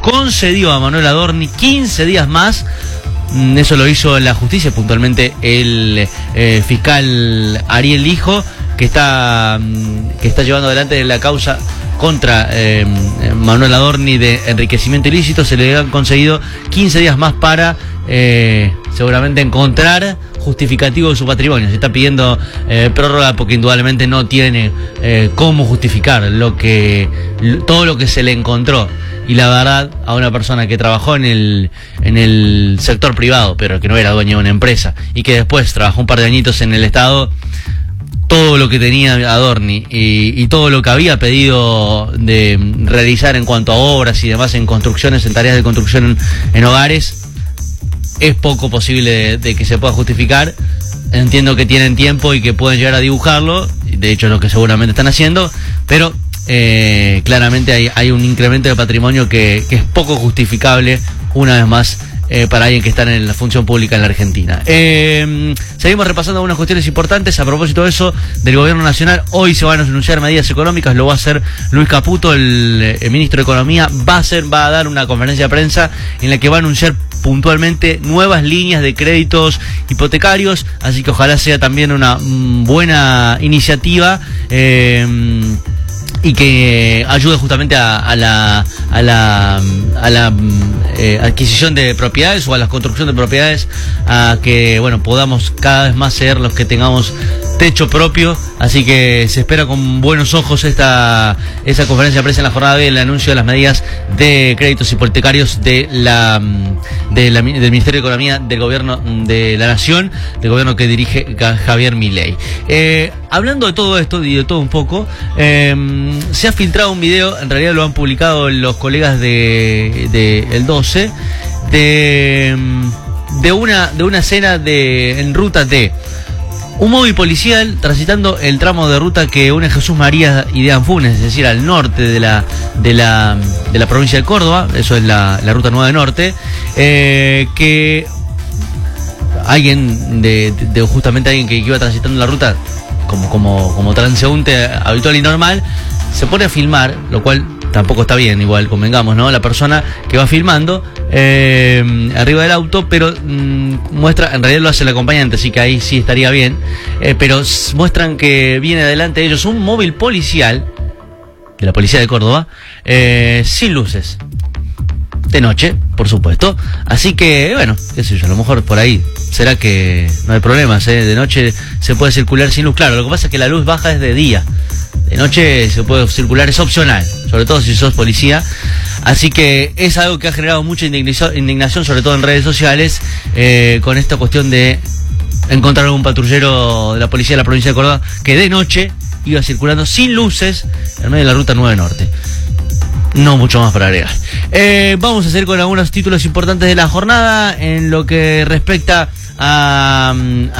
concedió a Manuel Adorni 15 días más. Eso lo hizo la justicia, puntualmente el fiscal Ariel Lijo, que está llevando adelante la causa contra Manuel Adorni de enriquecimiento ilícito. Se le han conseguido 15 días más para seguramente encontrar justificativo de su patrimonio. Se está pidiendo prórroga porque indudablemente no tiene cómo justificar todo lo que se le encontró. Y la verdad, a una persona que trabajó en el sector privado, pero que no era dueño de una empresa, y que después trabajó un par de añitos en el Estado, todo lo que tenía Adorni y todo lo que había pedido de realizar en cuanto a obras y demás, en construcciones, en tareas de construcción en hogares, es poco posible de que se pueda justificar. Entiendo que tienen tiempo y que pueden llegar a dibujarlo, de hecho es lo que seguramente están haciendo, pero claramente hay un incremento de patrimonio que es poco justificable, una vez más, para alguien que está en la función pública en la Argentina. Seguimos repasando algunas cuestiones importantes. A propósito de eso, del gobierno nacional, hoy se van a anunciar medidas económicas. Lo va a hacer Luis Caputo, el ministro de Economía. Va a dar una conferencia de prensa en la que va a anunciar puntualmente nuevas líneas de créditos hipotecarios, así que ojalá sea también una buena iniciativa y que ayude justamente a la adquisición de propiedades o a la construcción de propiedades, a que podamos cada vez más ser los que tengamos techo propio. Así que se espera con buenos ojos esa conferencia de prensa en la jornada del anuncio de las medidas de créditos hipotecarios del Ministerio de Economía del Gobierno de la Nación, del gobierno que dirige Javier Milei. Hablando de todo esto y de todo un poco, se ha filtrado un video, en realidad lo han publicado los colegas de El 12, de una escena en ruta T. Un móvil policial transitando el tramo de ruta que une Jesús María y de Anfunes, es decir, al norte de la provincia de Córdoba. Eso es la ruta 9 norte, que justamente alguien que iba transitando la ruta como transeúnte habitual y normal, se pone a filmar, lo cual tampoco está bien, igual convengamos, ¿no? La persona que va filmando arriba del auto, pero muestra, en realidad lo hace el acompañante, así que ahí sí estaría bien, pero muestran que viene adelante de ellos un móvil policial de la policía de Córdoba, sin luces, de noche, por supuesto. Así que, qué sé yo, a lo mejor por ahí será que no hay problemas, de noche se puede circular sin luz. Claro, lo que pasa es que la luz baja es de día. De noche se puede circular, es opcional, sobre todo si sos policía. Así que es algo que ha generado mucha indignación, sobre todo en redes sociales, con esta cuestión de encontrar un patrullero de la policía de la provincia de Córdoba que de noche iba circulando sin luces en medio de la ruta 9 norte. No mucho más para agregar. Vamos a seguir con algunos títulos importantes de la jornada en lo que respecta a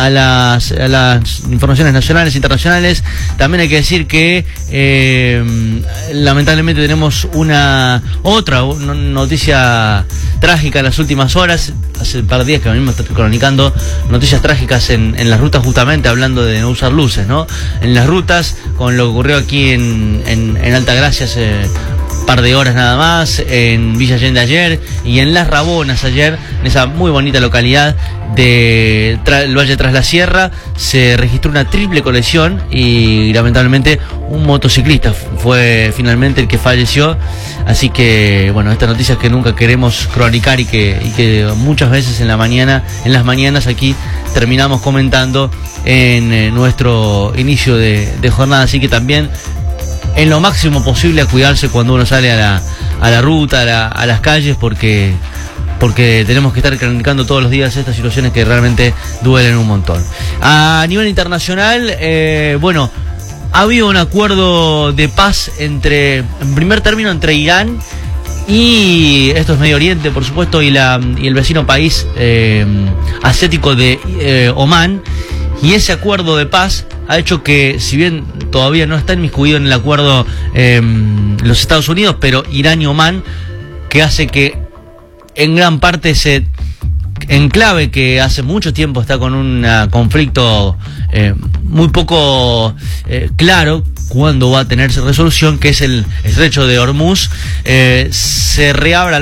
las informaciones nacionales e internacionales. También hay que decir que lamentablemente tenemos otra noticia trágica en las últimas horas. Hace un par de días que a mí me estoy cronicando noticias trágicas en las rutas, justamente hablando de no usar luces, ¿no? En las rutas, con lo que ocurrió aquí en Altagracia hace par de horas nada más, en Villa Allende ayer y en Las Rabonas ayer, en esa muy bonita localidad del Valle Tras la Sierra, se registró una triple colisión y lamentablemente un motociclista fue finalmente el que falleció. Así que estas noticias que nunca queremos cronicar y que muchas veces en las mañanas aquí terminamos comentando en nuestro inicio de jornada. Así que también en lo máximo posible a cuidarse cuando uno sale a la ruta, a las calles, porque tenemos que estar cronicando todos los días estas situaciones que realmente duelen un montón. A nivel internacional, ha habido un acuerdo de paz en primer término entre Irán y esto es Medio Oriente, por supuesto, y el vecino país asiático de Omán. Y ese acuerdo de paz ha hecho que, si bien todavía no está inmiscuido en el acuerdo los Estados Unidos, pero Irán y Omán, que hace que en gran parte ese enclave que hace mucho tiempo está con un conflicto muy poco claro cuándo va a tenerse resolución, que es el estrecho de Hormuz, se reabra